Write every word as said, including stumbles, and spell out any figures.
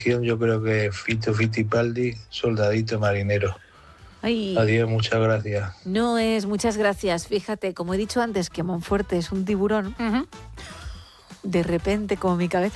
yo creo que Fito Fittipaldi, soldadito marinero. Ay, Adiós, muchas gracias. no es, muchas gracias. Fíjate, como he dicho antes, que Monforte es un tiburón. Ujú. De repente, como mi cabeza